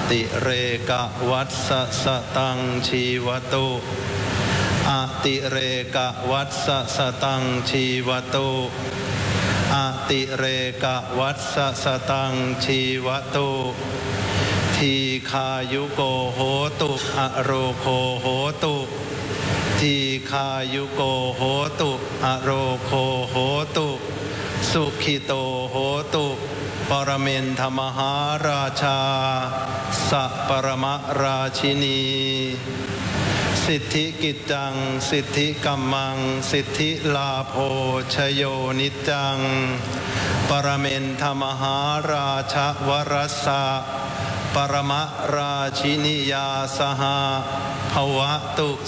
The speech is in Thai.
ติเรกวัฏสสตังชีวตุอติเรกวัฏสสตังชีวตุอติเรกวัฏสสตังชีวตุทีคายุโกโหตุอโรโคโหตุทีคายุโกโหตุอโรโคโหตุสุขิโตโหตุปรเมนทมหาราชาสัปรมราชินีสิทธิกิจจังสิทธิกัมมังสิทธิลาโภชโยนิจังปรเมนทมหาราชวรัสสะปรมราชินียาสหภวตุ